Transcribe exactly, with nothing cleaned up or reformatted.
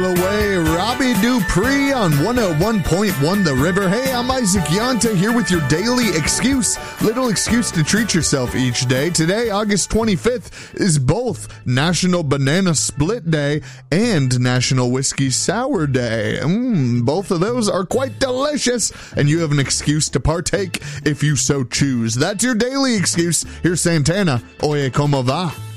Sail Away, Robbie Dupree on one oh one point one The River. Hey, I'm Isaac Yanta here with your daily excuse. Little excuse to treat yourself each day. Today, August twenty-fifth, is both National Banana Split Day and National Whiskey Sour Day. Mm, both of those are quite delicious, and you have an excuse to partake if you so choose. That's your daily excuse. Here's Santana. Oye, como va?